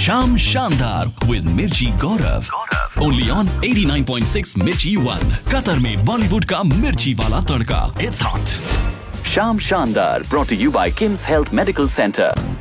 शाम शानदार विद मिर्ची गौरव, ओनली ऑन 89.6 मिर्ची 1, कतर में बॉलीवुड का मिर्ची वाला तड़का. It's hot. Sham Shandar, brought to you by Kim's Health Medical Center.